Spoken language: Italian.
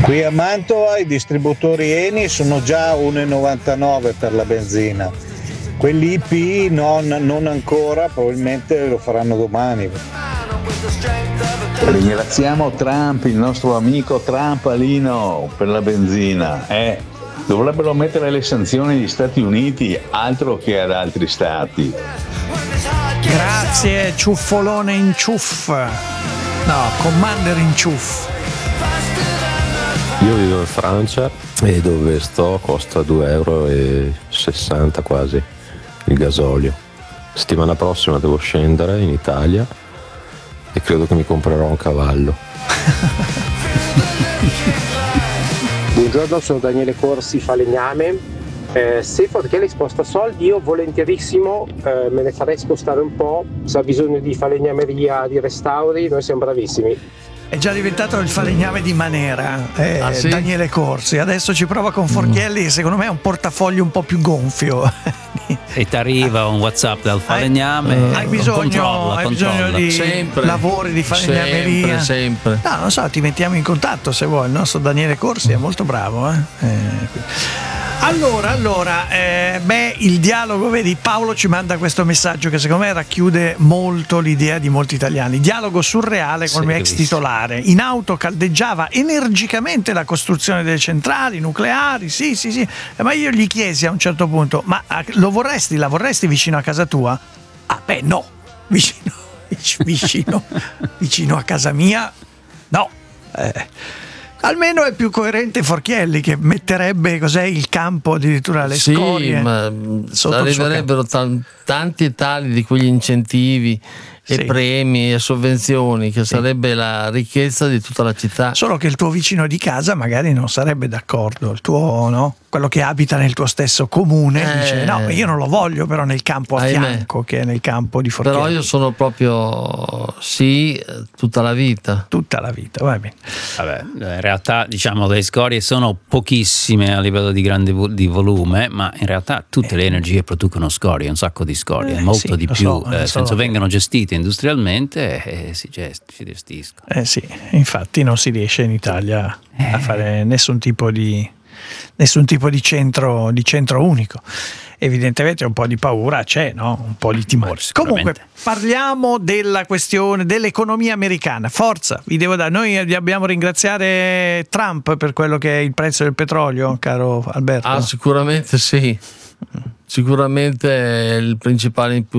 Qui a Mantova i distributori Eni sono già 1,99 per la benzina. Quelli IP non ancora, probabilmente lo faranno domani. Ringraziamo Trump, il nostro amico Trump Alino, per la benzina. Dovrebbero mettere le sanzioni agli Stati Uniti, altro che ad altri stati. Grazie, ciuffolone in ciuff. No, commander in ciuff. Io vivo in Francia e dove sto costa 2,60 € quasi il gasolio. Settimana prossima devo scendere in Italia e credo che mi comprerò un cavallo. Buongiorno, sono Daniele Corsi, Falegname. Se Forchielli sposta soldi, io volentierissimo me ne farei spostare un po'. Se ha bisogno di falegnameria, di restauri, noi siamo bravissimi. È già diventato il falegname di Manera, sì? Daniele Corsi. Adesso ci prova con Forchielli, secondo me è un portafoglio un po' più gonfio. E ti arriva un WhatsApp dal falegname. Hai bisogno di sempre, lavori di falegnameria? Sempre. No, non so, ti mettiamo in contatto se vuoi. Il nostro Daniele Corsi è molto bravo. Allora, il dialogo, vedi, Paolo ci manda questo messaggio che secondo me racchiude molto l'idea di molti italiani. Dialogo surreale col mio ex titolare. In auto caldeggiava energicamente la costruzione delle centrali nucleari, sì, ma io gli chiesi a un certo punto, ma la vorresti vicino a casa tua? Ah beh, no, vicino a casa mia, no. Almeno è più coerente Forchielli, che metterebbe il campo addirittura alle scorie. Sì, ma arriverebbero tanti e tali di quegli incentivi e premi e sovvenzioni che sarebbe la ricchezza di tutta la città. Solo che il tuo vicino di casa magari non sarebbe d'accordo, il tuo, no? Quello che abita nel tuo stesso comune dice no, io non lo voglio però nel campo a fianco, che è nel campo di Forchielli. Però io sono proprio tutta la vita, va bene. Vabbè, in realtà diciamo le scorie sono pochissime a livello di grande di volume, ma in realtà tutte le energie producono scorie, un sacco di scorie, molto di più, nel senso vengono gestite industrialmente e si gestiscono. Sì, infatti non si riesce in Italia a fare nessun tipo di centro unico. Evidentemente un po' di paura c'è, no? Un po' di timore. Comunque parliamo della questione dell'economia americana. Forza, vi devo dare. Noi dobbiamo ringraziare Trump per quello che è il prezzo del petrolio, caro Alberto. Sicuramente sì. Sicuramente è il principale